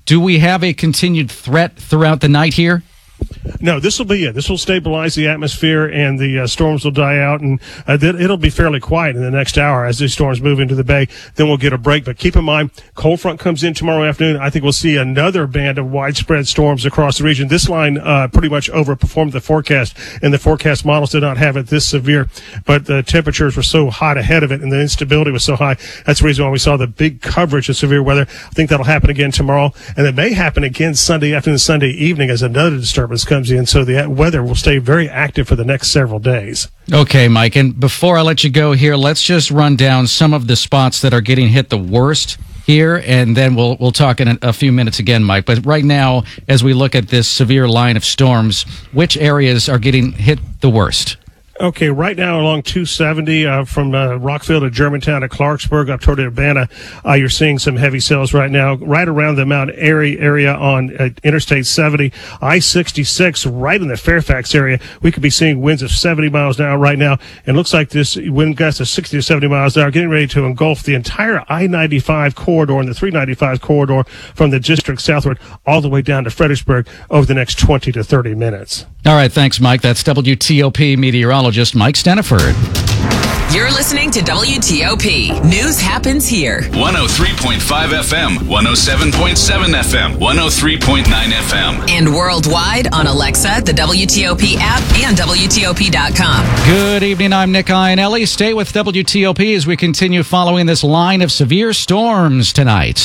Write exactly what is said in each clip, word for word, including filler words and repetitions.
do we have a continued threat throughout the night here? No, this will be it. This will stabilize the atmosphere, and the uh, storms will die out, and uh, th- it'll be fairly quiet in the next hour as these storms move into the bay. Then we'll get a break. But keep in mind, cold front comes in tomorrow afternoon. I think we'll see another band of widespread storms across the region. This line uh, pretty much overperformed the forecast, and the forecast models did not have it this severe. But the temperatures were so hot ahead of it, and the instability was so high. That's the reason why we saw the big coverage of severe weather. I think that'll happen again tomorrow, and it may happen again Sunday afternoon, Sunday evening as another disturbance comes in. So the weather will stay very active for the next several days. Okay, Mike, and before I let you go here, let's just run down some of the spots that are getting hit the worst here, and then we'll we'll talk in a, a few minutes again, Mike. But right now, as we look at this severe line of storms, which areas are getting hit the worst? Okay, right now along two seventy uh, from uh, Rockville to Germantown to Clarksburg up toward Urbana, uh, you're seeing some heavy sales right now. Right around the Mount Airy area on uh, Interstate seventy, I sixty-six, right in the Fairfax area, we could be seeing winds of seventy miles an hour right now. And it looks like this wind gust of sixty to seventy miles an hour getting ready to engulf the entire I ninety-five corridor and the three ninety-five corridor from the district southward all the way down to Fredericksburg over the next twenty to thirty minutes. All right, thanks, Mike. That's W T O P meteorologist Mike Steniford. You're listening to W T O P. News happens here. one oh three point five F M, one oh seven point seven F M, one oh three point nine F M. And worldwide on Alexa, the W T O P app, and W T O P dot com. Good evening. I'm Nick Iannelli. Stay with W T O P as we continue following this line of severe storms tonight.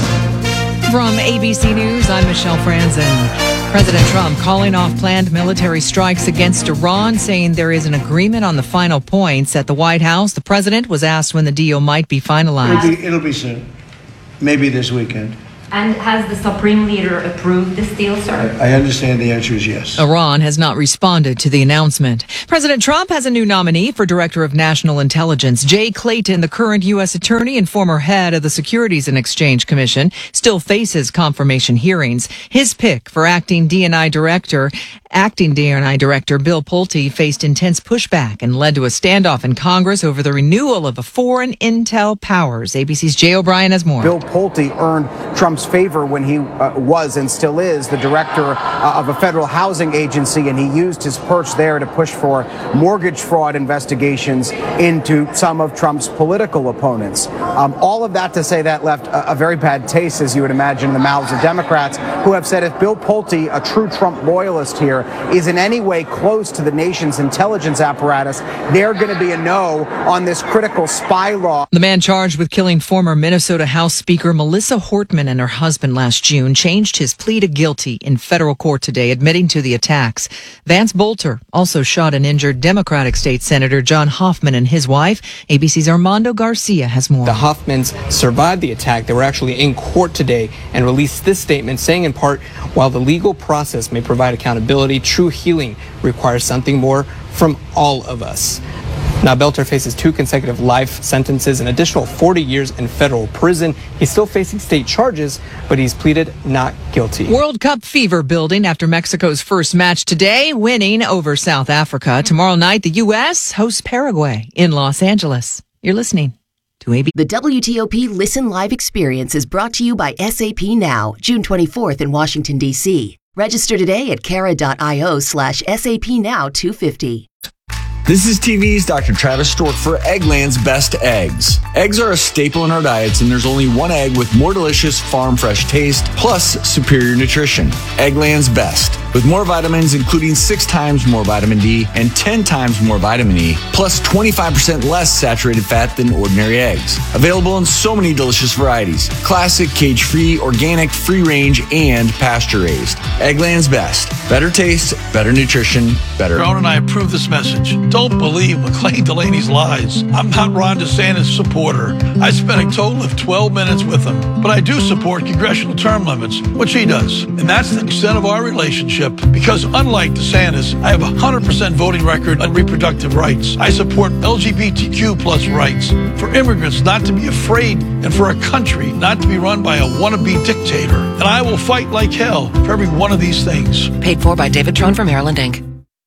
From A B C News, I'm Michelle Franzen. President Trump calling off planned military strikes against Iran, saying there is an agreement on the final points. At the White House, the president was asked when the deal might be finalized. It'll be, it'll be soon. Maybe this weekend. And has the Supreme Leader approved this deal, sir? I understand the answer is yes. Iran has not responded to the announcement. President Trump has a new nominee for Director of National Intelligence. Jay Clayton, the current U S attorney and former head of the Securities and Exchange Commission, still faces confirmation hearings. His pick for acting D and I director, acting D and I director Bill Pulte faced intense pushback and led to a standoff in Congress over the renewal of a foreign intel powers. A B C's Jay O'Brien has more. Bill Pulte earned Trump's favor when he uh, was and still is the director uh, of a federal housing agency, and he used his perch there to push for mortgage fraud investigations into some of Trump's political opponents. Um, all of that to say that left a, a very bad taste, as you would imagine, in the mouths of Democrats who have said if Bill Pulte, a true Trump loyalist here, is in any way close to the nation's intelligence apparatus, they're going to be a no on this critical spy law. The man charged with killing former Minnesota House Speaker Melissa Hortman and her husband last June changed his plea to guilty in federal court today, admitting to the attacks. Vance Bolter also shot and injured Democratic State Senator John Hoffman and his wife. A B C's Armando Garcia has more. The Hoffmans survived the attack. They were actually in court today and released this statement saying in part, while the legal process may provide accountability, true healing requires something more from all of us. Now, Belter faces two consecutive life sentences, an additional forty years in federal prison. He's still facing state charges, but he's pleaded not guilty. World Cup fever building after Mexico's first match today, winning over South Africa. Tomorrow night, the U S hosts Paraguay in Los Angeles. You're listening to A B C. The W T O P Listen Live experience is brought to you by S A P Now, June twenty-fourth in Washington, D C. Register today at cara.io slash SAP Now 250. This is T V's Doctor Travis Stork for Eggland's Best Eggs. Eggs are a staple in our diets, and there's only one egg with more delicious farm fresh taste plus superior nutrition. Eggland's Best. With more vitamins, including six times more vitamin D and ten times more vitamin E, plus twenty-five percent less saturated fat than ordinary eggs. Available in so many delicious varieties. Classic, cage-free, organic, free-range, and pasture-raised. Eggland's Best. Better taste, better nutrition, better... Ron and I approve this message. Don't believe McLean Delaney's lies. I'm not Ron DeSantis' supporter. I spent a total of twelve minutes with him. But I do support congressional term limits, which he does. And that's the extent of our relationship. Because unlike DeSantis, I have a one hundred percent voting record on reproductive rights. I support L G B T Q plus rights. For immigrants not to be afraid and for a country not to be run by a wannabe dictator. And I will fight like hell for every one of these things. Paid for by David Tron for Maryland, Incorporated.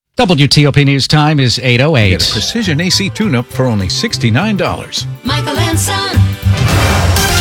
W T O P News Time is eight oh eight. Get a Precision A C tune-up for only sixty-nine dollars. Michael and Son.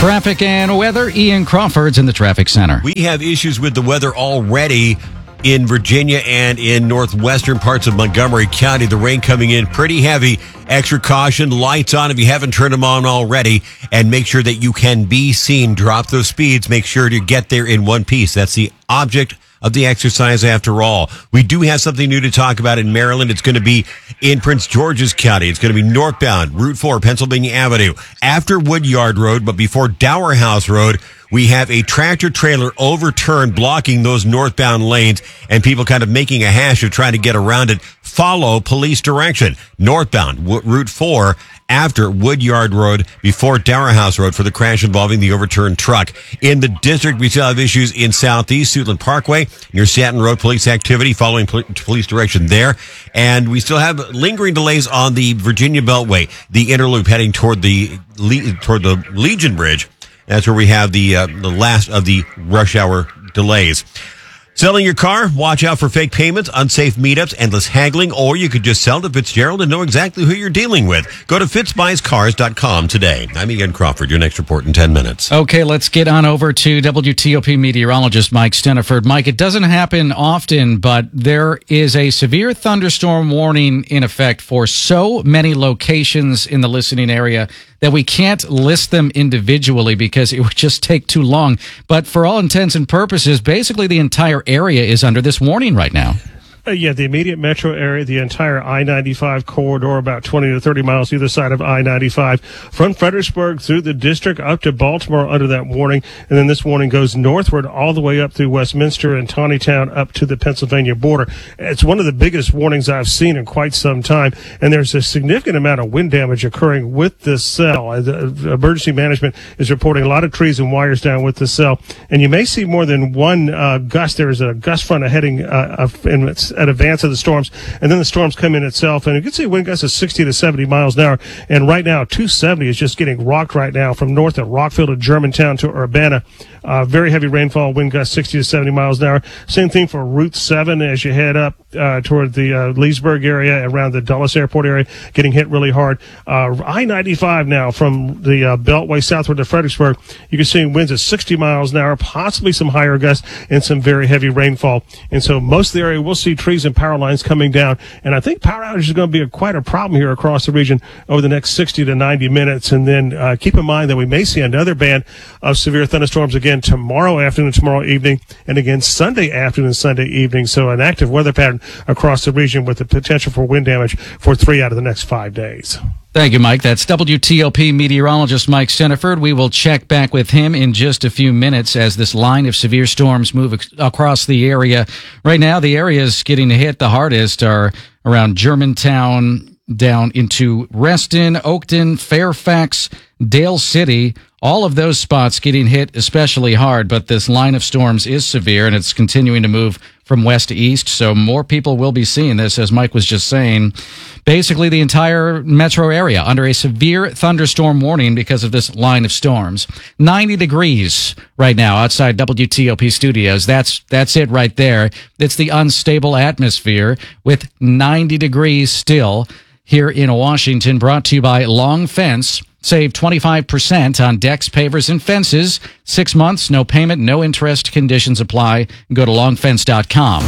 Traffic and weather. Ian Crawford's in the traffic center. We have issues with the weather already in Virginia and in northwestern parts of Montgomery County. The rain coming in pretty heavy. Extra caution, lights on if you haven't turned them on already, and make sure that you can be seen. Drop those speeds. Make sure to get there in one piece. That's the object of the exercise after all. We do have something new to talk about in Maryland. It's going to be in Prince George's County. It's going to be northbound, Route four, Pennsylvania Avenue, after Woodyard Road, but before Dower House Road. We have a tractor trailer overturned, blocking those northbound lanes, and people kind of making a hash of trying to get around it. Follow police direction. Northbound, Route four, after Woodyard Road, before Dower House Road, for the crash involving the overturned truck. In the district, we still have issues in Southeast, Suitland Parkway, near Stanton Road, police activity, following pol- police direction there. And we still have lingering delays on the Virginia Beltway, the interloop heading toward the, toward the Legion Bridge. That's where we have the uh, the last of the rush hour delays. Selling your car? Watch out for fake payments, unsafe meetups, endless haggling, or you could just sell to Fitzgerald and know exactly who you're dealing with. Go to fitz buys cars dot com today. I'm Ian Crawford. Your next report in ten minutes. Okay, let's get on over to W T O P meteorologist Mike Steniford. Mike, it doesn't happen often, but there is a severe thunderstorm warning in effect for so many locations in the listening area that we can't list them individually because it would just take too long. But for all intents and purposes, basically the entire area is under this warning right now. Uh, yeah, the immediate metro area, the entire I ninety-five corridor, about twenty to thirty miles either side of I ninety-five, from Fredericksburg through the district up to Baltimore under that warning. And then this warning goes northward all the way up through Westminster and Taneytown up to the Pennsylvania border. It's one of the biggest warnings I've seen in quite some time. And there's a significant amount of wind damage occurring with this cell. Uh, the emergency management is reporting a lot of trees and wires down with this cell. And you may see more than one uh, gust. There's a gust front heading uh, in its at advance of the storms, and then the storms come in itself, and you can see wind gusts of sixty to seventy miles an hour, and right now two seventy is just getting rocked right now from north of Rockville to Germantown to Urbana. Uh, very heavy rainfall, wind gusts sixty to seventy miles an hour. Same thing for Route seven as you head up uh, toward the uh, Leesburg area, around the Dulles Airport area, getting hit really hard. Uh, I ninety-five now from the uh, Beltway southward to Fredericksburg, you can see winds at sixty miles an hour, possibly some higher gusts and some very heavy rainfall. And so most of the area will see trees and power lines coming down. And I think power outage is going to be a, quite a problem here across the region over the next sixty to ninety minutes. And then uh, keep in mind that we may see another band of severe thunderstorms again tomorrow afternoon, tomorrow evening, and again Sunday afternoon, Sunday evening. So an active weather pattern across the region with the potential for wind damage for three out of the next five days. Thank you, Mike. That's W T O P meteorologist Mike Steniford. We will check back with him in just a few minutes as this line of severe storms move ac- across the area. Right now, the areas getting hit the hardest are around Germantown, down into Reston, Oakton, Fairfax, Dale City. All of those spots getting hit especially hard, but this line of storms is severe, and it's continuing to move from west to east, so more people will be seeing this, as Mike was just saying. Basically, the entire metro area under a severe thunderstorm warning because of this line of storms. ninety degrees right now outside W T O P studios. That's that's it right there. It's the unstable atmosphere with ninety degrees still here in Washington, brought to you by Long Fence. Save twenty-five percent on decks, pavers, and fences. Six months, no payment, no interest. Conditions apply. Go to long fence dot com.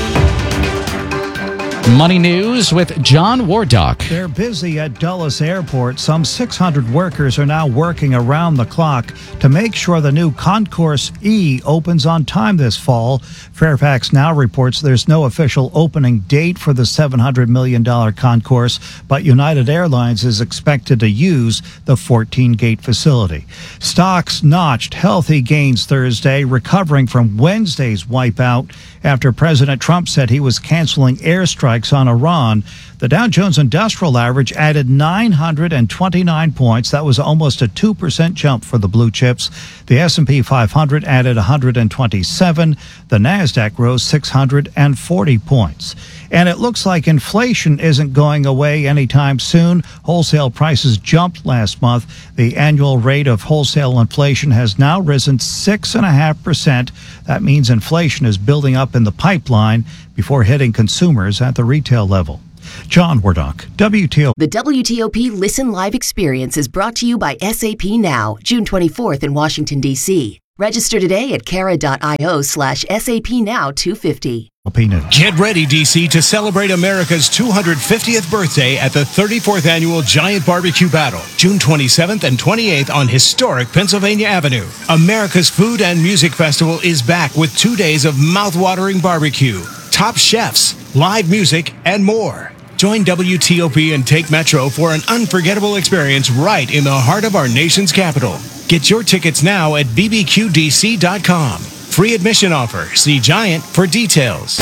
Money News with John Wardock. They're busy at Dulles Airport. Some six hundred workers are now working around the clock to make sure the new Concourse E opens on time this fall. Fairfax Now reports there's no official opening date for the seven hundred million dollars concourse, but United Airlines is expected to use the fourteen-gate facility. Stocks notched healthy gains Thursday, recovering from Wednesday's wipeout after President Trump said he was canceling airstrikes on Iran. The Dow Jones Industrial Average added nine hundred twenty-nine points. That was almost a two percent jump for the blue chips. The S and P five hundred added one hundred twenty-seven. The NASDAQ rose six hundred forty points. And it looks like inflation isn't going away anytime soon. Wholesale prices jumped last month. The annual rate of wholesale inflation has now risen six point five percent. That means inflation is building up in the pipeline before hitting consumers at the retail level. John Wardock, W T O P. The W T O P Listen Live experience is brought to you by S A P Now, June twenty-fourth in Washington, D C Register today at cara.io slash SAP Now two fifty. Get ready, D C, to celebrate America's two hundred fiftieth birthday at the thirty-fourth Annual Giant Barbecue Battle, June twenty-seventh and twenty-eighth on historic Pennsylvania Avenue. America's Food and Music Festival is back with two days of mouth-watering barbecue, top chefs, live music, and more. Join W T O P and take Metro for an unforgettable experience right in the heart of our nation's capital. Get your tickets now at b b q d c dot com. Free admission offer. See Giant for details.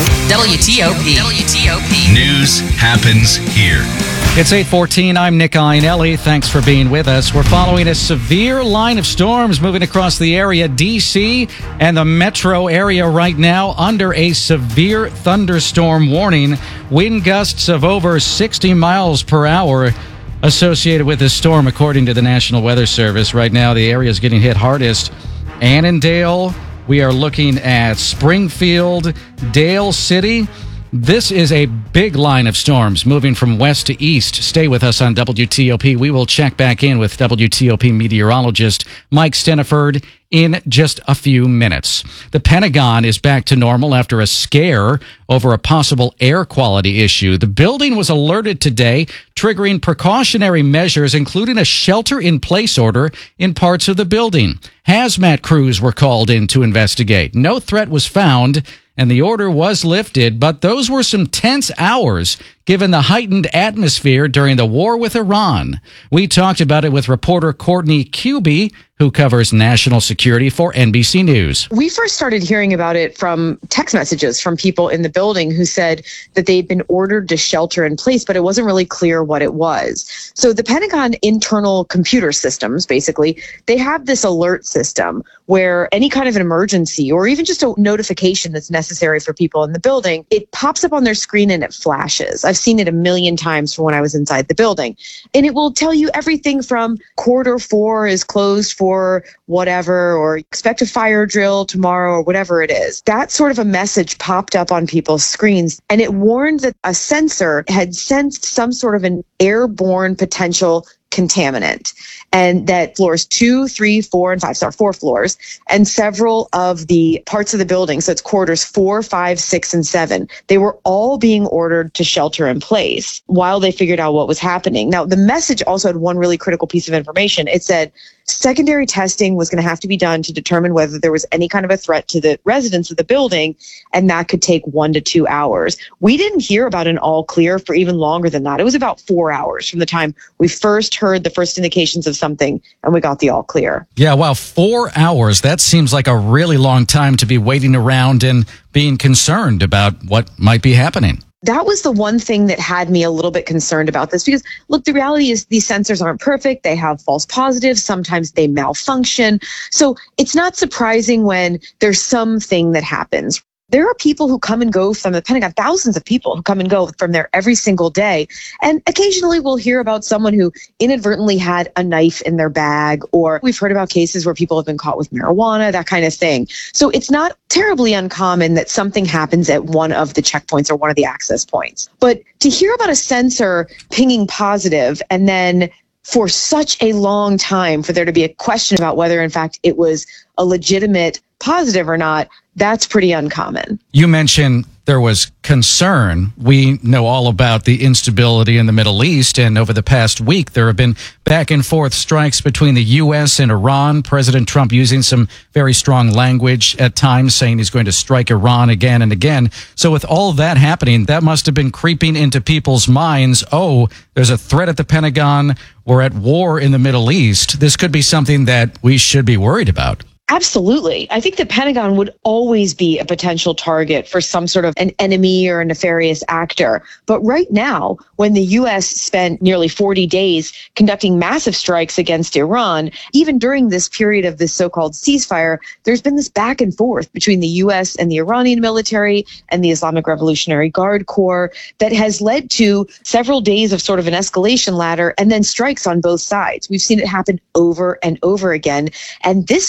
W T O P. W T O P. News happens here. It's eight fourteen. I'm Nick Iannelli. Thanks for being with us. We're following a severe line of storms moving across the area. D C and the metro area right now under a severe thunderstorm warning. Wind gusts of over sixty miles per hour associated with this storm, according to the National Weather Service. Right now, the area is getting hit hardest. Annandale. We are looking at Springfield, Dale City. This is a big line of storms moving from west to east. Stay with us on W T O P. We will check back in with W T O P meteorologist Mike Steniford in just a few minutes. The Pentagon is back to normal after a scare over a possible air quality issue. The building was alerted today, triggering precautionary measures, including a shelter-in-place order in parts of the building. Hazmat crews were called in to investigate. No threat was found, and the order was lifted, but those were some tense hours given the heightened atmosphere during the war with Iran. We talked about it with reporter Courtney Cubie, who covers national security for N B C News. We first started hearing about it from text messages from people in the building who said that they'd been ordered to shelter in place, but it wasn't really clear what it was. So the Pentagon internal computer systems, basically, they have this alert system where any kind of an emergency or even just a notification that's necessary for people in the building, it pops up on their screen and it flashes. I've seen it a million times from when I was inside the building. And it will tell you everything from quarter four is closed for or whatever, or expect a fire drill tomorrow, or whatever it is. That sort of a message popped up on people's screens, and it warned that a sensor had sensed some sort of an airborne potential contaminant, and that floors two, three, four, and five, so four floors, and several of the parts of the building, so it's quarters four, five, six, and seven, they were all being ordered to shelter in place while they figured out what was happening. Now, the message also had one really critical piece of information. It said secondary testing was going to have to be done to determine whether there was any kind of a threat to the residents of the building, and that could take one to two hours. We didn't hear about an all clear for even longer than that. It was about four hours from the time we first heard the first indications of something and we got the all clear. Yeah, wow, four hours. That seems like a really long time to be waiting around and being concerned about what might be happening. That was the one thing that had me a little bit concerned about this because, look, the reality is these sensors aren't perfect. They have false positives. Sometimes they malfunction. So it's not surprising when there's something that happens. There are people who come and go from the Pentagon, thousands of people who come and go from there every single day. And occasionally we'll hear about someone who inadvertently had a knife in their bag, or we've heard about cases where people have been caught with marijuana, that kind of thing. So it's not terribly uncommon that something happens at one of the checkpoints or one of the access points. But to hear about a sensor pinging positive and then for such a long time for there to be a question about whether, in fact, it was a legitimate positive or not, that's pretty uncommon. You mentioned there was concern. We know all about the instability in the Middle East, and over the past week, there have been back and forth strikes between the U S and Iran. President Trump using some very strong language at times, saying he's going to strike Iran again and again. So with all of that happening, that must have been creeping into people's minds. Oh, there's a threat at the Pentagon. We're at war in the Middle East. This could be something that we should be worried about. Absolutely. I think the Pentagon would always be a potential target for some sort of an enemy or a nefarious actor. But right now, when the U S spent nearly forty days conducting massive strikes against Iran, even during this period of this so-called ceasefire, there's been this back and forth between the U S and the Iranian military and the Islamic Revolutionary Guard Corps that has led to several days of sort of an escalation ladder and then strikes on both sides. We've seen it happen over and over again. And this week was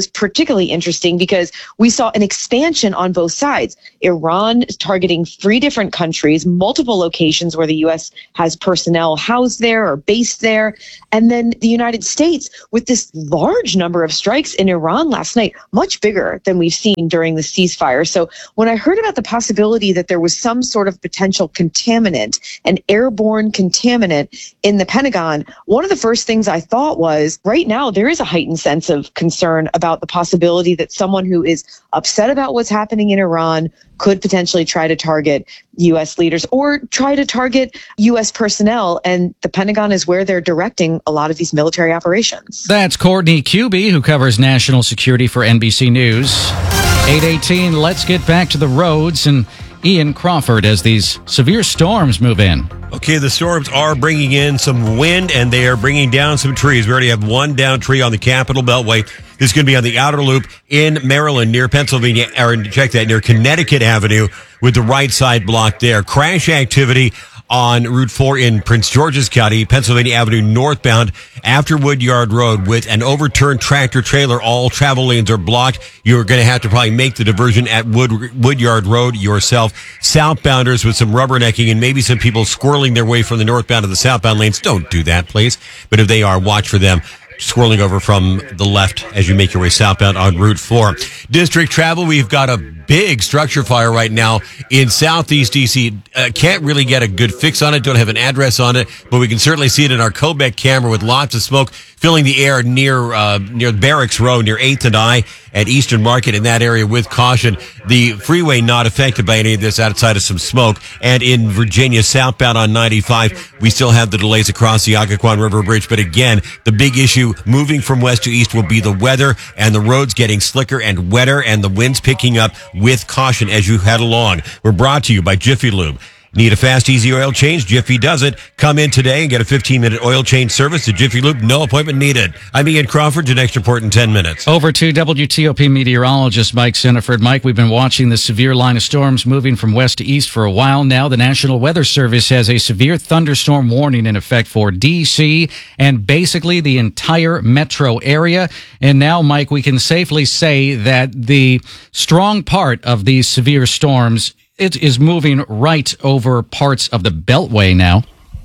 was particularly interesting because we saw an expansion on both sides. Iran targeting three different countries, multiple locations where the U S has personnel housed there or based there. And then the United States with this large number of strikes in Iran last night, much bigger than we've seen during the ceasefire. So when I heard about the possibility that there was some sort of potential contaminant, an airborne contaminant in the Pentagon, one of the first things I thought was, right now there is a heightened sense of concern about the possibility that someone who is upset about what's happening in Iran could potentially try to target U S leaders or try to target U S personnel. And the Pentagon is where they're directing a lot of these military operations. That's Courtney Cubie, who covers national security for N B C News. eight eighteen, let's get back to the roads and Ian Crawford as these severe storms move in. Okay, the storms are bringing in some wind and they are bringing down some trees. We already have one down tree on the Capitol Beltway. This is going to be on the outer loop in Maryland near Pennsylvania, or check that, near Connecticut Avenue with the right side blocked there. Crash activity on Route four in Prince George's County, Pennsylvania Avenue northbound after Woodyard Road with an overturned tractor trailer. All travel lanes are blocked. You're going to have to probably make the diversion at Wood, Woodyard Road yourself. Southbounders with some rubbernecking and maybe some people squirreling their way from the northbound to the southbound lanes. Don't do that, please. But if they are, watch for them swirling over from the left as you make your way southbound on Route four. District travel, we've got a big structure fire right now in Southeast D C. Uh, can't really get a good fix on it, don't have an address on it, but we can certainly see it in our Quebec camera with lots of smoke filling the air near uh, near Barracks Road, near eighth and I at Eastern Market in that area with caution. The freeway not affected by any of this outside of some smoke. And in Virginia, southbound on ninety-five, we still have the delays across the Occoquan River Bridge. But again, the big issue moving from west to east will be the weather and the roads getting slicker and wetter and the winds picking up with caution as you head along. We're brought to you by Jiffy Lube. Need a fast, easy oil change? Jiffy does it. Come in today and get a fifteen-minute oil change service at Jiffy Lube. No appointment needed. I'm Ian Crawford. Your next report in ten minutes. Over to W T O P meteorologist Mike Senniford. Mike, we've been watching the severe line of storms moving from west to east for a while now. The National Weather Service has a severe thunderstorm warning in effect for D C and basically the entire metro area. And now, Mike, we can safely say that the strong part of these severe storms, it is moving right over parts of the Beltway now.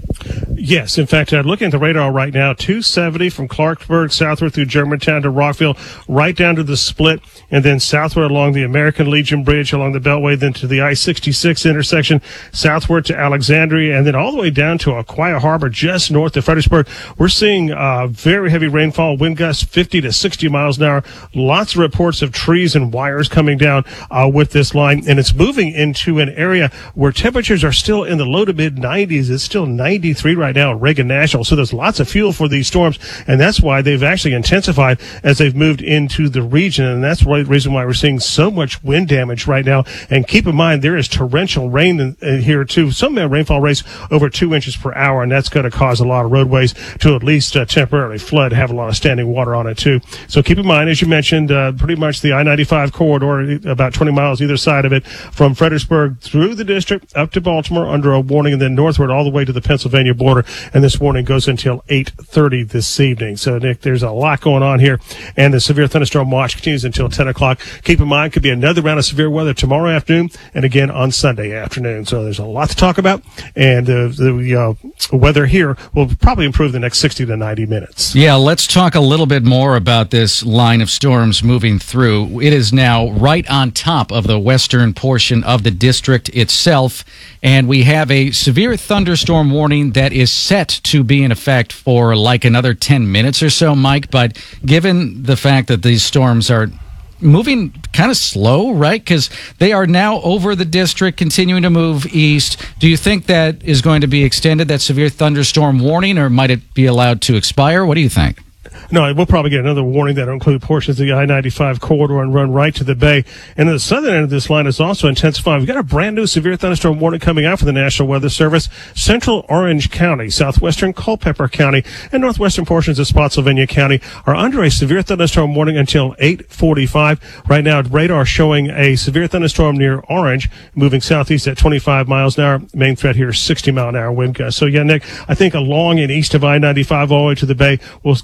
Yes, in fact, uh, looking at the radar right now, two seventy from Clarksburg southward through Germantown to Rockville, right down to the split, and then southward along the American Legion Bridge along the Beltway, then to the I sixty-six intersection, southward to Alexandria, and then all the way down to Aquia Harbor, just north of Fredericksburg. We're seeing uh, very heavy rainfall, wind gusts fifty to sixty miles an hour. Lots of reports of trees and wires coming down uh, with this line, and it's moving into an area where temperatures are still in the low to mid nineties. It's still ninety-three right now at Reagan National. So there's lots of fuel for these storms, and that's why they've actually intensified as they've moved into the region. And that's the reason why we're seeing so much wind damage right now. And keep in mind, there is torrential rain in, in here too. Some rainfall rates over two inches per hour, and that's going to cause a lot of roadways to at least uh, temporarily flood, have a lot of standing water on it too. So keep in mind, as you mentioned, uh, pretty much the I ninety-five corridor, about twenty miles either side of it, from Fredericksburg through the district up to Baltimore under a warning, and then northward all the way to the Pennsylvania border. And this warning goes until eight thirty this evening. So, Nick, there's a lot going on here. And the severe thunderstorm watch continues until ten o'clock. Keep in mind, could be another round of severe weather tomorrow afternoon and again on Sunday afternoon. So there's a lot to talk about. And uh, the uh, weather here will probably improve the next sixty to ninety minutes. Yeah, let's talk a little bit more about this line of storms moving through. It is now right on top of the western portion of the district itself. And we have a severe thunderstorm warning that is set to be in effect for like another ten minutes or so, Mike. But given the fact that these storms are moving kind of slow, right? Because they are now over the district, continuing to move east. Do you think that is going to be extended, that severe thunderstorm warning, or might it be allowed to expire? What do you think? No, we'll probably get another warning that will include portions of the I ninety-five corridor and run right to the bay. And the southern end of this line is also intensifying. We've got a brand new severe thunderstorm warning coming out from the National Weather Service. Central Orange County, southwestern Culpeper County, and northwestern portions of Spotsylvania County are under a severe thunderstorm warning until eight forty-five. Right now, radar showing a severe thunderstorm near Orange, moving southeast at twenty-five miles an hour. Main threat here is sixty mile an hour wind gusts. So, yeah, Nick, I think along and east of I ninety-five all the way to the bay, we'll get another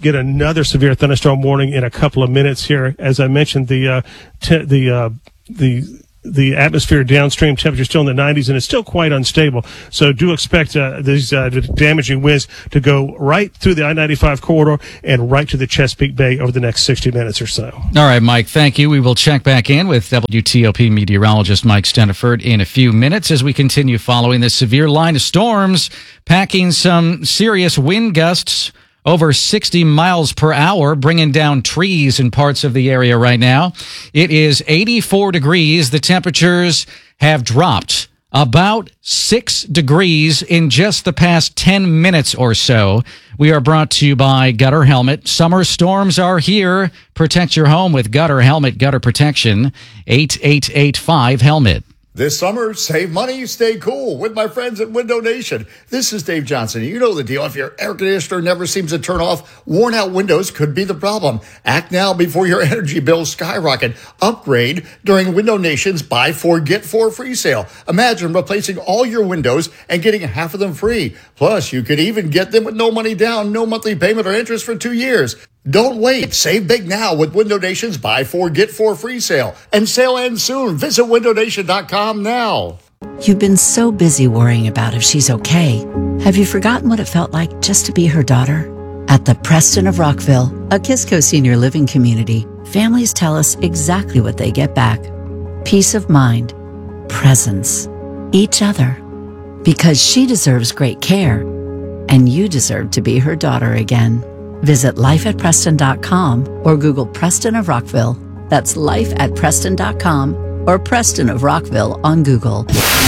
another severe thunderstorm warning in a couple of minutes here. As I mentioned, the uh, te- the uh, the the atmosphere downstream temperature is still in the nineties, and it's still quite unstable. So do expect uh, these uh, damaging winds to go right through the I ninety-five corridor and right to the Chesapeake Bay over the next sixty minutes or so. All right, Mike, thank you. We will check back in with W T O P meteorologist Mike Steniford in a few minutes as we continue following this severe line of storms, packing some serious wind gusts over sixty miles per hour, bringing down trees in parts of the area right now. It is eighty-four degrees. The temperatures have dropped about six degrees in just the past ten minutes or so. We are brought to you by Gutter Helmet. Summer storms are here. Protect your home with Gutter Helmet, Gutter Protection. eight eight eight five helmet. This summer, save money, stay cool with my friends at Window Nation. This is Dave Johnson. You know the deal. If your air conditioner never seems to turn off, worn out windows could be the problem. Act now before your energy bills skyrocket. Upgrade during Window Nation's Buy Four, Get Four free sale. Imagine replacing all your windows and getting half of them free. Plus, you could even get them with no money down, no monthly payment or interest for two years. Don't wait. Save big now with Window Nation's Buy Four, Get Four free sale. And sale ends soon. Visit window nation dot com now. You've been so busy worrying about if she's okay. Have you forgotten what it felt like just to be her daughter? At the Preston of Rockville, a Kisco senior living community, families tell us exactly what they get back. Peace of mind, presence, each other. Because she deserves great care, and you deserve to be her daughter again. Visit life at preston dot com or Google Preston of Rockville. That's life at preston dot com or Preston of Rockville on Google.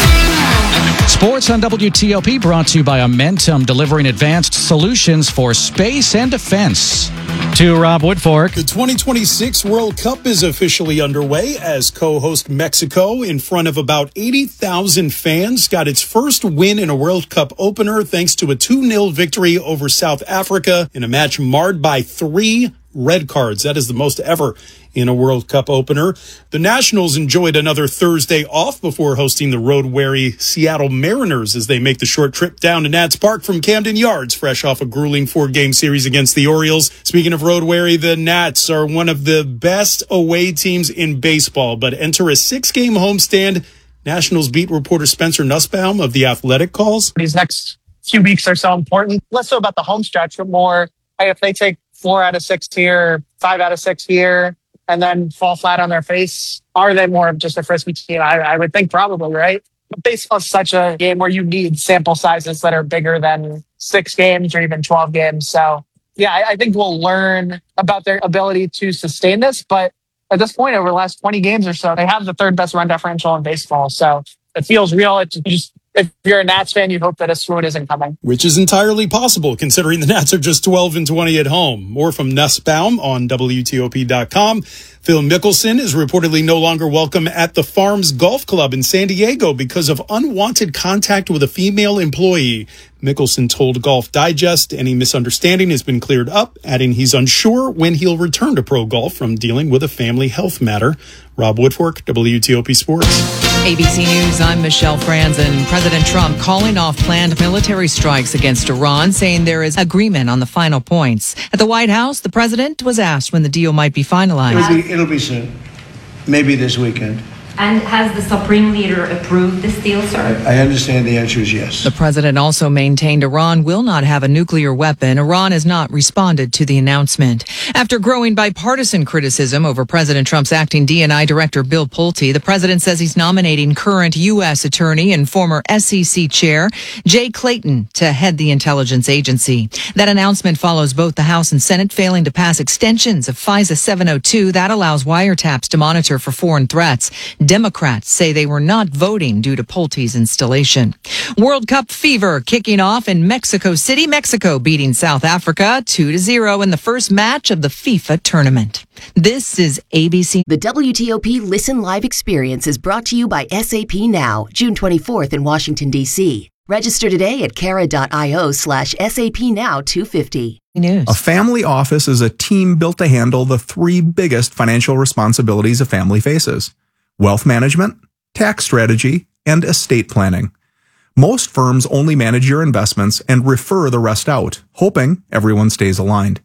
Sports on W T O P brought to you by Amentum, delivering advanced solutions for space and defense. To Rob Woodfork. The twenty twenty-six World Cup is officially underway as co-host Mexico, in front of about eighty thousand fans, got its first win in a World Cup opener thanks to a two nil victory over South Africa in a match marred by three red cards. That is the most ever in a World Cup opener. The Nationals enjoyed another Thursday off before hosting the road-weary Seattle Mariners as they make the short trip down to Nats Park from Camden Yards, fresh off a grueling four-game series against the Orioles. Speaking of road-weary, the Nats are one of the best away teams in baseball, but enter a six-game homestand. Nationals beat reporter Spencer Nussbaum of The Athletic calls. These next few weeks are so important. Less so about the home stretch, but more, hey, if they take four out of six here, five out of six here, and then fall flat on their face, are they more of just a frisbee team? I, I would think probably, right? But baseball is such a game where you need sample sizes that are bigger than six games or even twelve games. So, yeah, I, I think we'll learn about their ability to sustain this. But at this point, over the last twenty games or so, they have the third best run differential in baseball. So it feels real. It's just, if you're a Nats fan, you hope that a swoon isn't coming. Which is entirely possible, considering the Nats are just twelve and twenty at home. More from Nussbaum on W T O P dot com. Phil Mickelson is reportedly no longer welcome at the Farms Golf Club in San Diego because of unwanted contact with a female employee. Mickelson told Golf Digest any misunderstanding has been cleared up, adding he's unsure when he'll return to pro golf from dealing with a family health matter. Rob Woodfork, W T O P Sports. A B C News, I'm Michelle Franzen. President Trump calling off planned military strikes against Iran, saying there is agreement on the final points. At the White House, the president was asked when the deal might be finalized. It'll be, it'll be soon. Maybe this weekend. And has the Supreme Leader approved this deal, sir? I understand the answer is yes. The president also maintained Iran will not have a nuclear weapon. Iran has not responded to the announcement. After growing bipartisan criticism over President Trump's acting D and I director Bill Pulte, the president says he's nominating current U S attorney and former S E C chair Jay Clayton to head the intelligence agency. That announcement follows both the House and Senate failing to pass extensions of FISA seven oh two that allows wiretaps to monitor for foreign threats. Democrats say they were not voting due to Pulte's installation. World Cup fever kicking off in Mexico City, Mexico beating South Africa two to zero in the first match of the FIFA tournament. This is A B C. The W T O P Listen Live experience is brought to you by S A P Now, June twenty-fourth in Washington, D C. Register today at cara.io slash SAP Now 250. News. A family office is a team built to handle the three biggest financial responsibilities a family faces: wealth management, tax strategy, and estate planning. Most firms only manage your investments and refer the rest out, hoping everyone stays aligned.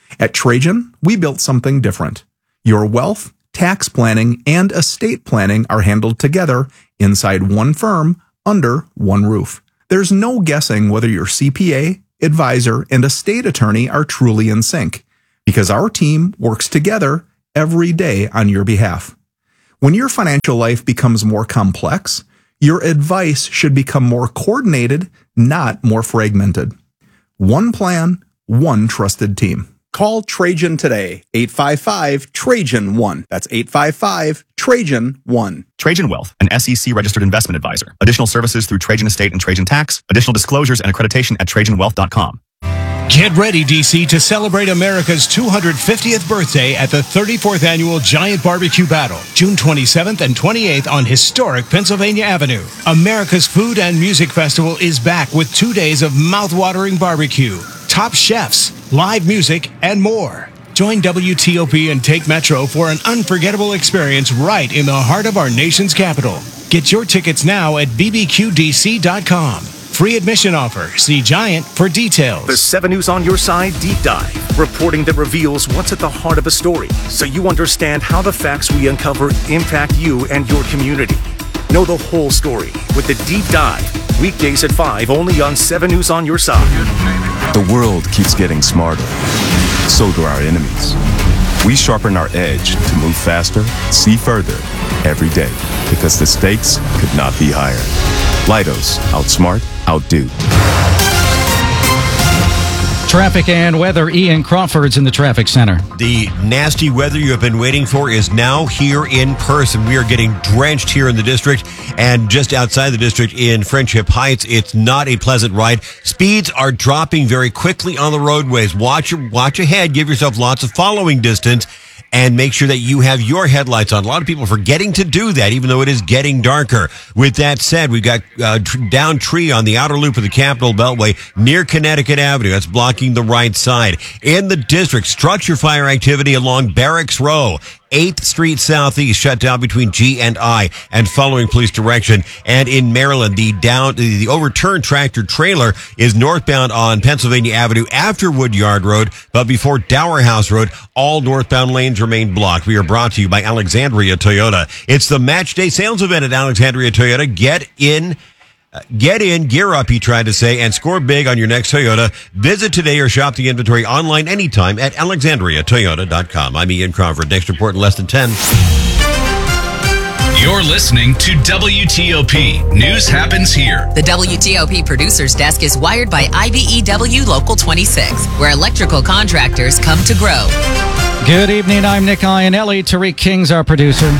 At Trajan, we built something different. Your wealth, tax planning, and estate planning are handled together inside one firm under one roof. There's no guessing whether your C P A, advisor, and estate attorney are truly in sync, because our team works together every day on your behalf. When your financial life becomes more complex, your advice should become more coordinated, not more fragmented. One plan, one trusted team. Call Trajan today, eight five five, Trajan one. That's eight five five, Trajan one. Trajan Wealth, an S E C-registered investment advisor. Additional services through Trajan Estate and Trajan Tax. Additional disclosures and accreditation at trajan wealth dot com. Get ready, D C, to celebrate America's two hundred fiftieth birthday at the thirty-fourth Annual Giant Barbecue Battle, June twenty-seventh and twenty-eighth on historic Pennsylvania Avenue. America's Food and Music Festival is back with two days of mouth-watering barbecue, top chefs, live music, and more. Join W T O P and take Metro for an unforgettable experience right in the heart of our nation's capital. Get your tickets now at b b q d c dot com. Free admission offer. See Giant for details. The seven News on Your Side Deep Dive, reporting that reveals what's at the heart of a story, so you understand how the facts we uncover impact you and your community. Know the whole story with the Deep Dive, weekdays at five, only on seven News on Your Side. The world keeps getting smarter. So do our enemies. We sharpen our edge to move faster, see further, every day, because the stakes could not be higher. Leidos, outsmart, outdo. Traffic and weather. Ian Crawford's in the traffic center. The nasty weather you have been waiting for is now here in person. We are getting drenched here in the district and just outside the district in Friendship Heights. It's not a pleasant ride. Speeds are dropping very quickly on the roadways. Watch your, watch ahead. Give yourself lots of following distance. And make sure that you have your headlights on. A lot of people are forgetting to do that, even though it is getting darker. With that said, we've got uh, tr- down tree on the outer loop of the Capitol Beltway near Connecticut Avenue. That's blocking the right side. In the district, structure fire activity along Barracks Row. eighth Street Southeast shut down between G and I and following police direction. And in Maryland, the down the overturned tractor trailer is northbound on Pennsylvania Avenue after Woodyard Road, but before Dower House Road. All northbound lanes remain blocked. We are brought to you by Alexandria Toyota. It's the Match Day sales event at Alexandria Toyota. Get in. Uh, get in, gear up, he tried to say, and score big on your next Toyota. Visit today or shop the inventory online anytime at alexandria toyota dot com. I'm Ian Crawford. Next report in less than ten. You're listening to W T O P. News happens here. The W T O P Producers Desk is wired by I B E W Local twenty-six, where electrical contractors come to grow. Good evening. I'm Nick Iannelli. Tariq King's our producer.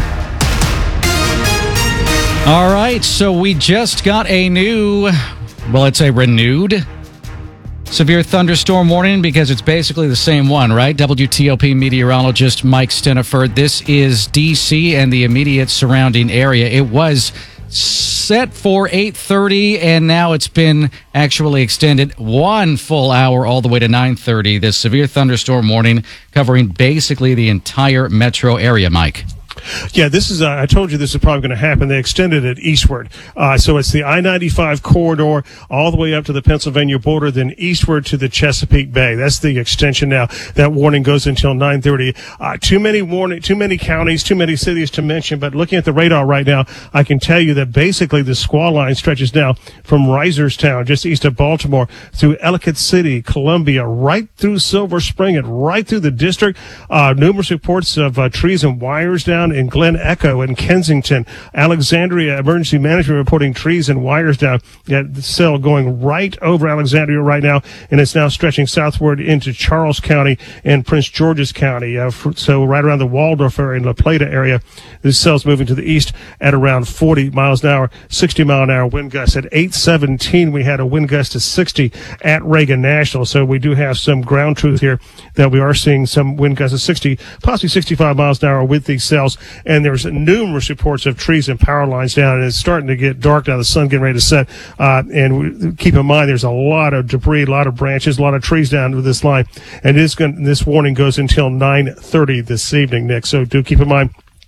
All right, so we just got a new, well, it's a renewed severe thunderstorm warning because it's basically the same one, right? W T O P meteorologist Mike Stiniford. This is D C and the immediate surrounding area. It was set for eight thirty, and now it's been actually extended one full hour all the way to nine thirty. This severe thunderstorm warning covering basically the entire metro area, Mike. Yeah, this is, uh, I told you this is probably going to happen. They extended it eastward. Uh, so it's the I ninety-five corridor all the way up to the Pennsylvania border, then eastward to the Chesapeake Bay. That's the extension now. That warning goes until nine thirty. Uh, too many warning, too many counties, too many cities to mention, but looking at the radar right now, I can tell you that basically the squall line stretches now from Reisterstown, just east of Baltimore, through Ellicott City, Columbia, right through Silver Spring and right through the district. Uh, numerous reports of uh, trees and wires down in Glen Echo and Kensington. Alexandria Emergency Management reporting trees and wires down. That cell going right over Alexandria right now, and it's now stretching southward into Charles County and Prince George's County. Uh, for, so right around the Waldorf area and La Plata area, this cell's moving to the east at around forty miles an hour, sixty mile an hour wind gust. At eight seventeen, we had a wind gust of sixty at Reagan National. So we do have some ground truth here that we are seeing some wind gusts of sixty, possibly sixty-five miles an hour with these cells. And there's numerous reports of trees and power lines down, and it's starting to get dark now. The sun getting ready to set. Uh, and we, keep in mind, there's a lot of debris, a lot of branches, a lot of trees down to this line. And it is going, this warning goes until nine thirty this evening, Nick. So do keep in mind,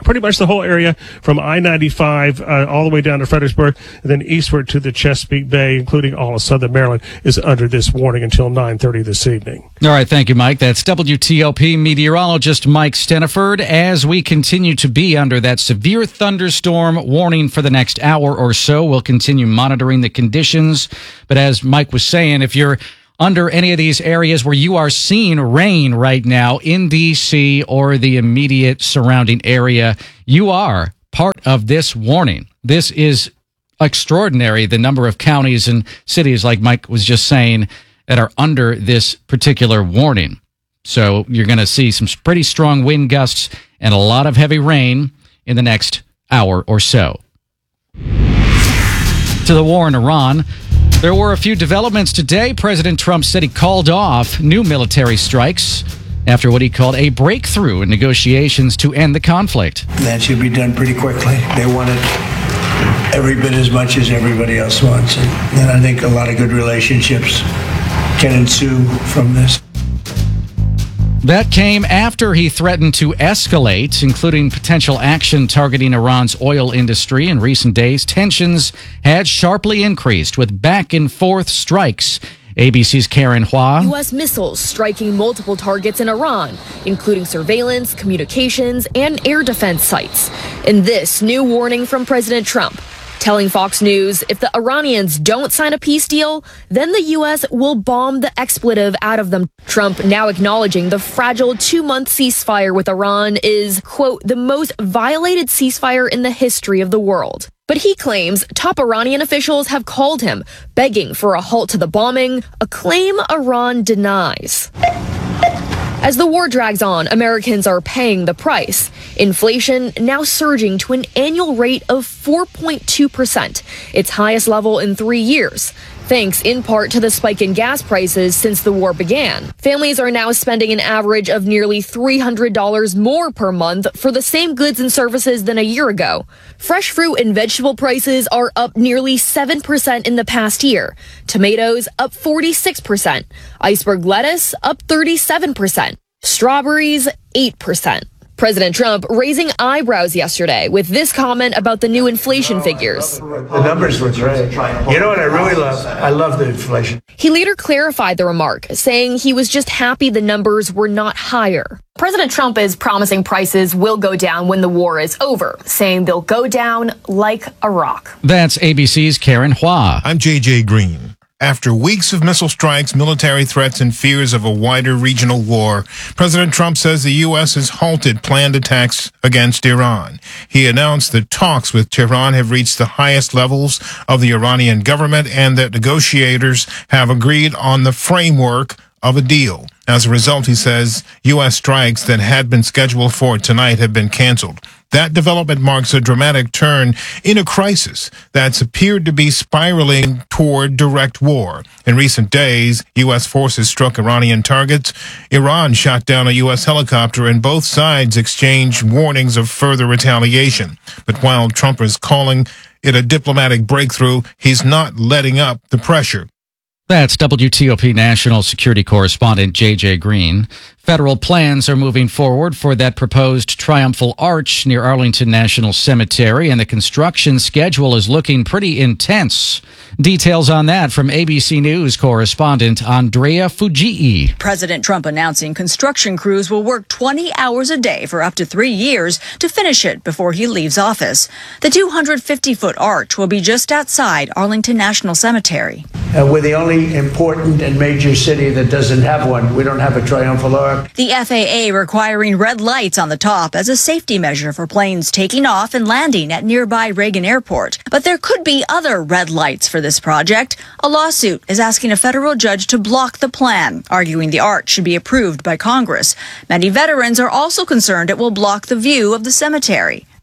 pretty much the whole area from I ninety-five uh, all the way down to Fredericksburg, and then eastward to the Chesapeake Bay, including all of southern Maryland, is under this warning until nine thirty this evening. All right, thank you, Mike. That's W T O P meteorologist Mike Steniford. As we continue to be under that severe thunderstorm warning for the next hour or so, we'll continue monitoring the conditions. But as Mike was saying, if you're under any of these areas where you are seeing rain right now in D C or the immediate surrounding area, you are part of this warning. This is extraordinary, the number of counties and cities, like Mike was just saying, that are under this particular warning. So you're going to see some pretty strong wind gusts and a lot of heavy rain in the next hour or so. To the war in Iran. There were a few developments today. President Trump said he called off new military strikes after what he called a breakthrough in negotiations to end the conflict. That should be done pretty quickly. They want it every bit as much as everybody else wants. And, and I think a lot of good relationships can ensue from this. That came after he threatened to escalate, including potential action targeting Iran's oil industry. In recent days, tensions had sharply increased with back-and-forth strikes. A B C's Karen Hua. U S missiles striking multiple targets in Iran, including surveillance, communications, and air defense sites. And this new warning from President Trump, telling Fox News if the Iranians don't sign a peace deal, then the U S will bomb the expletive out of them. Trump now acknowledging the fragile two-month ceasefire with Iran is, quote, the most violated ceasefire in the history of the world. But he claims top Iranian officials have called him, begging for a halt to the bombing, a claim Iran denies. As the war drags on, Americans are paying the price. Inflation now surging to an annual rate of four point two percent, its highest level in three years, thanks in part to the spike in gas prices since the war began. Families are now spending an average of nearly three hundred dollars more per month for the same goods and services than a year ago. Fresh fruit and vegetable prices are up nearly seven percent in the past year. Tomatoes up forty-six percent. Iceberg lettuce up thirty-seven percent. Strawberries, eight percent. President Trump raising eyebrows yesterday with this comment about the new inflation figures. The numbers were great. You know what I really love? I love the inflation. He later clarified the remark, saying he was just happy the numbers were not higher. President Trump is promising prices will go down when the war is over, saying they'll go down like a rock. That's A B C's Karen Hua. I'm J J Green. After weeks of missile strikes, military threats, and fears of a wider regional war, President Trump says the U S has halted planned attacks against Iran. He announced that talks with Tehran have reached the highest levels of the Iranian government and that negotiators have agreed on the framework of a deal. As a result, he says, U S strikes that had been scheduled for tonight have been canceled. That development marks a dramatic turn in a crisis that's appeared to be spiraling toward direct war. In recent days, U S forces struck Iranian targets. Iran shot down a U S helicopter, and both sides exchanged warnings of further retaliation. But while Trump is calling it a diplomatic breakthrough, he's not letting up the pressure. That's W T O P national security correspondent J J Green. Federal plans are moving forward for that proposed triumphal arch near Arlington National Cemetery, and the construction schedule is looking pretty intense. Details on that from A B C News correspondent Andrea Fujii. President Trump announcing construction crews will work twenty hours a day for up to three years to finish it before he leaves office. The two hundred fifty foot arch will be just outside Arlington National Cemetery. Uh, we're the only important and major city that doesn't have one. We don't have a triumphal arch. The F A A requiring red lights on the top as a safety measure for planes taking off and landing at nearby Reagan Airport. But there could be other red lights for this project. A lawsuit is asking a federal judge to block the plan, arguing the arch should be approved by Congress. Many veterans are also concerned it will block the view of the cemetery.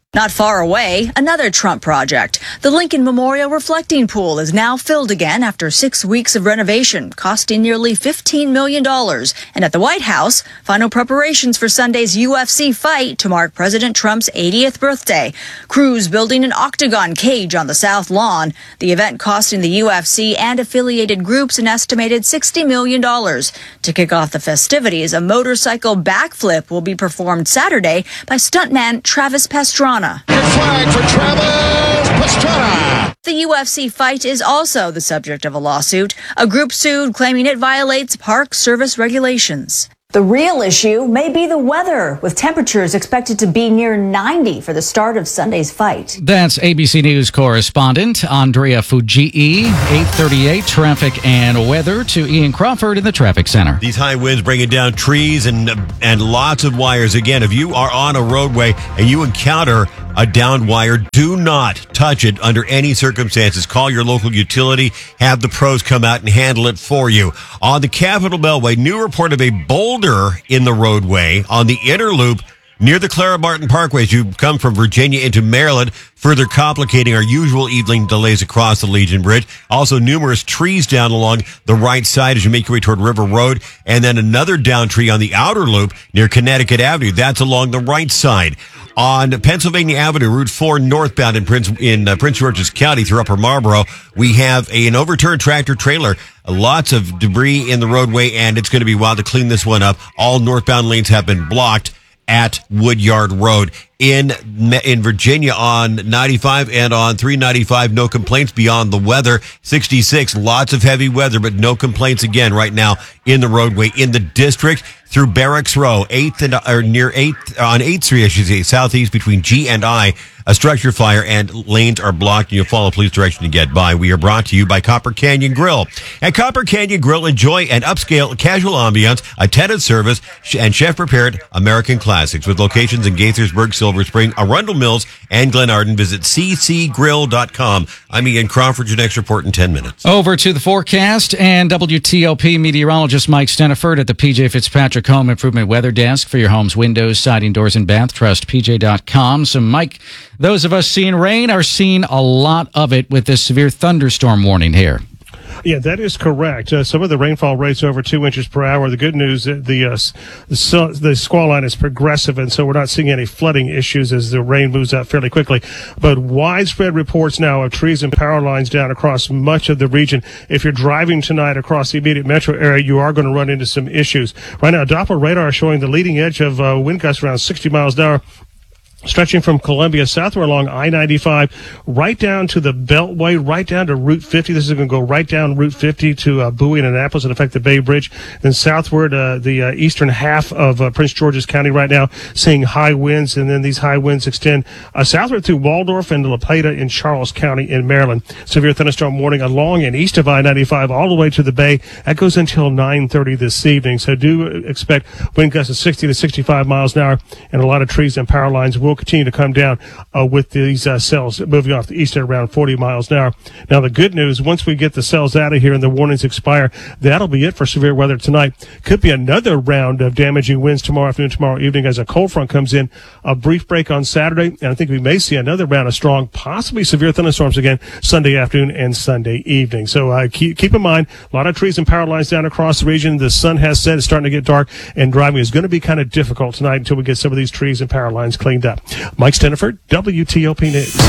Not far away, another Trump project. The Lincoln Memorial Reflecting Pool is now filled again after six weeks of renovation, costing nearly fifteen million dollars. And at the White House, final preparations for Sunday's U F C fight to mark President Trump's eightieth birthday. Crews building an octagon cage on the South Lawn. The event costing the U F C and affiliated groups an estimated sixty million dollars. To kick off the festivities, a motorcycle backflip will be performed Saturday by stuntman Travis Pastrana. Flag for Travis Pastrana. The U F C fight is also the subject of a lawsuit. A group sued, claiming it violates Park Service regulations. The real issue may be the weather, with temperatures expected to be near ninety for the start of Sunday's fight. That's A B C News correspondent Andrea Fujii. eight thirty-eight traffic and weather to Ian Crawford in the traffic center. These high winds bringing down trees and and lots of wires. Again, if you are on a roadway and you encounter a downed wire, do not touch it under any circumstances. Call your local utility. Have the pros come out and handle it for you. On the Capitol Beltway, new report of a boulder in the roadway on the inner loop near the Clara Barton Parkway as you come from Virginia into Maryland, further complicating our usual evening delays across the Legion Bridge. Also, numerous trees down along the right side as you make your way toward River Road, and then another down tree on the outer loop near Connecticut Avenue. That's along the right side. On Pennsylvania Avenue, Route four northbound in Prince in uh, Prince George's County through Upper Marlboro, we have a, an overturned tractor trailer. Lots of debris in the roadway, and it's going to be wild to clean this one up. All northbound lanes have been blocked at Woodyard Road. In in Virginia on ninety-five and on three ninety-five, no complaints beyond the weather. sixty-six, lots of heavy weather, but no complaints again right now in the roadway. In the district, through Barracks Row, eighth and, or near eighth, on eighth Street, I should say, southeast between G and I, a structure fire and lanes are blocked. You'll follow police direction to get by. We are brought to you by Copper Canyon Grill. At Copper Canyon Grill, enjoy an upscale casual ambiance, attended service, and chef-prepared American classics with locations in Gaithersburg, Silver Spring, Arundel Mills, and Glenarden. Visit c c grill dot com. I'm Ian Crawford. Your next report in ten minutes. Over to the forecast and W T O P meteorologist Mike Steniford at the P J Fitzpatrick Home Improvement Weather Desk for your home's windows, siding, doors, and bath. Trust P J dot com. So, Mike, those of us seeing rain are seeing a lot of it with this severe thunderstorm warning here. Yeah, that is correct. Uh, some of the rainfall rates over two inches per hour. The good news, uh, the uh, the, the squall line is progressive, and so we're not seeing any flooding issues as the rain moves out fairly quickly. But widespread reports now of trees and power lines down across much of the region. If you're driving tonight across the immediate metro area, you are going to run into some issues. Right now, Doppler radar is showing the leading edge of uh, wind gusts around sixty miles an hour, stretching from Columbia southward along I ninety-five, right down to the Beltway, right down to Route fifty. This is going to go right down Route fifty to uh, Bowie and Annapolis and affect the Bay Bridge. Then southward, uh, the uh, eastern half of uh, Prince George's County right now, seeing high winds, and then these high winds extend uh, southward through Waldorf and La Plata in Charles County in Maryland. Severe thunderstorm warning along and east of I ninety-five all the way to the Bay. That goes until nine thirty this evening. So do expect wind gusts of sixty to sixty-five miles an hour, and a lot of trees and power lines will continue to come down uh, with these uh, cells moving off the east at around forty miles an hour. Now, the good news, once we get the cells out of here and the warnings expire, that'll be it for severe weather tonight. Could be another round of damaging winds tomorrow afternoon, tomorrow evening as a cold front comes in. A brief break on Saturday, and I think we may see another round of strong, possibly severe thunderstorms again Sunday afternoon and Sunday evening. So uh, keep, keep in mind, a lot of trees and power lines down across the region. The sun has set, it's starting to get dark, and driving is going to be kind of difficult tonight until we get some of these trees and power lines cleaned up. Mike Steniford, W T O P News.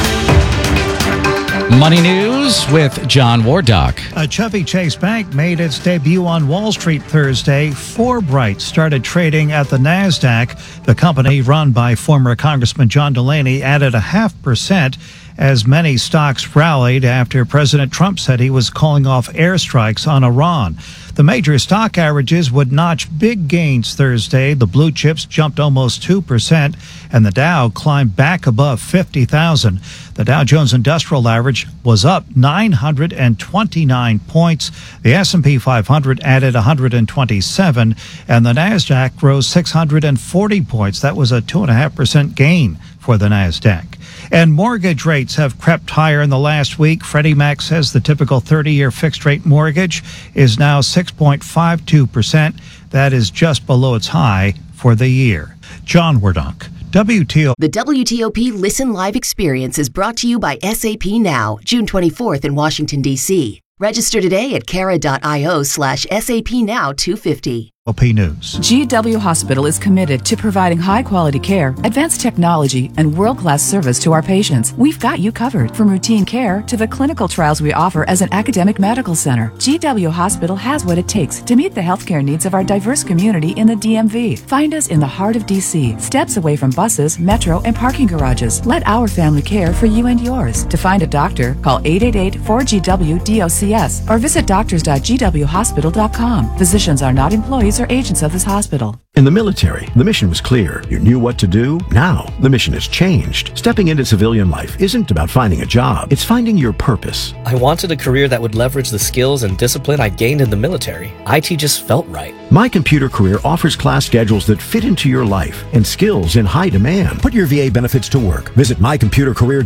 Money News with John Wardock. A Chevy Chase Bank made its debut on Wall Street Thursday. Forbright started trading at the NASDAQ. The company, run by former Congressman John Delaney, added a half percent as many stocks rallied after President Trump said he was calling off airstrikes on Iran. The major stock averages would notch big gains Thursday. The blue chips jumped almost two percent, and the Dow climbed back above fifty thousand. The Dow Jones Industrial Average was up nine hundred twenty-nine points. The S and P five hundred added one hundred twenty-seven, and the NASDAQ rose six hundred forty points. That was a two point five percent gain for the NASDAQ. And mortgage rates have crept higher in the last week. Freddie Mac says the typical thirty-year fixed-rate mortgage is now six point five two percent. That is just below its high for the year. John Wardock, W T O P. The W T O P Listen Live experience is brought to you by S A P Now, June twenty-fourth in Washington, D C. Register today at cara.io slash SAP Now two fifty. News. G W Hospital is committed to providing high-quality care, advanced technology, and world-class service to our patients. We've got you covered, from routine care to the clinical trials we offer as an academic medical center. G W Hospital has what it takes to meet the healthcare needs of our diverse community in the D M V. Find us in the heart of D C, steps away from buses, metro, and parking garages. Let our family care for you and yours. To find a doctor, call eight eight eight, four G W, D O C S or visit doctors dot g w hospital dot com. Physicians are not employees or agents of this hospital. In the military, the mission was clear. You knew what to do. Now, the mission has changed. Stepping into civilian life isn't about finding a job. It's finding your purpose. I wanted a career that would leverage the skills and discipline I gained in the military. I T just felt right. My Computer Career offers class schedules that fit into your life and skills in high demand. Put your V A benefits to work. Visit my computer career